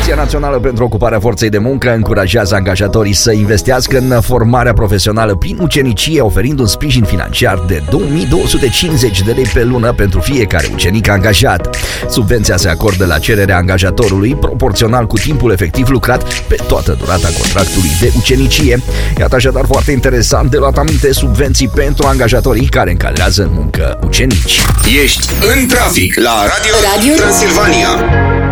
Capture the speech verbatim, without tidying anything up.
Agenția Națională pentru Ocuparea Forței de Muncă încurajează angajatorii să investească în formarea profesională prin ucenicie, oferind un sprijin financiar de două mii două sute cincizeci de lei pe lună pentru fiecare ucenic angajat. Subvenția se acordă la cererea angajatorului, proporțional cu timpul efectiv lucrat pe toată durata contractului de ucenicie. Iată așadar foarte interesant de luat aminte subvenții pentru angajatorii care încadrează în muncă ucenici. Ești în trafic la Radio, Radio Transilvania.